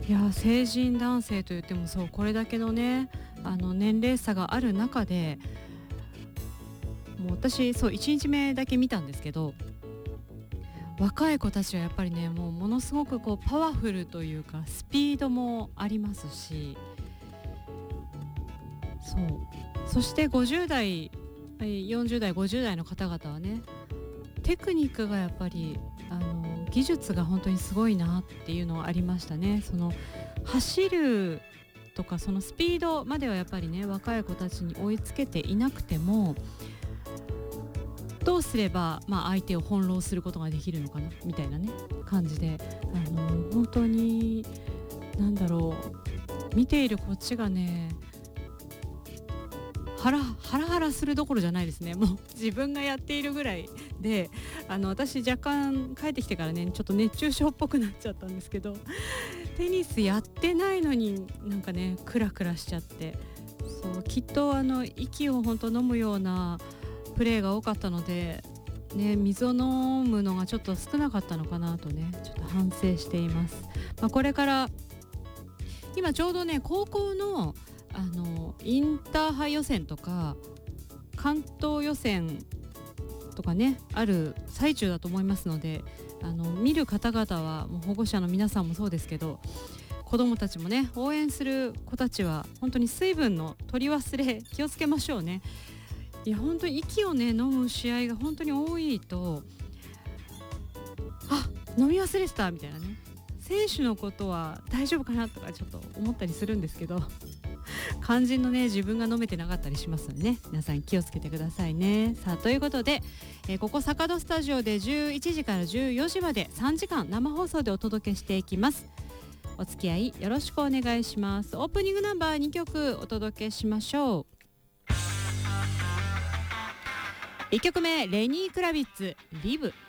いや成人男性といってもそうこれだけのね年齢差がある中で、もう私そう1日目だけ見たんですけど、若い子たちはやっぱりねもうものすごくこうパワフルというかスピードもありますし、そして50代40代50代の方々はねテクニックがやっぱり技術が本当にすごいなっていうのはありましたね。その走るとかそのスピードまではやっぱりね若い子たちに追いつけていなくても、どうすれば、相手を翻弄することができるのかなみたいなね感じで、本当に見ているこっちがねハラするどころじゃないですね。もう自分がやっているぐらいで、私若干帰ってきてからねちょっと熱中症っぽくなっちゃったんですけど、テニスやってないのになんかねクラクラしちゃって、そうきっと息を本当飲むようなプレーが多かったので、ね、水を飲むのがちょっと少なかったのかなとねちょっと反省しています。これから今ちょうどね高校のインターハイ予選とか関東予選とかねある最中だと思いますので、見る方々はもう保護者の皆さんもそうですけど、子どもたちもね応援する子たちは本当に水分の取り忘れ気をつけましょうね。いや本当に息をね飲む試合が本当に多いと、飲み忘れてたみたいなね、選手のことは大丈夫かなとかちょっと思ったりするんですけど、肝心のね自分が飲めてなかったりしますのでね、皆さん気をつけてくださいね。さあということで、ここ坂戸スタジオで11時から14時まで3時間生放送でお届けしていきます。お付き合いよろしくお願いします。オープニングナンバー2曲お届けしましょう。1曲目レニー・クラビッツリブ。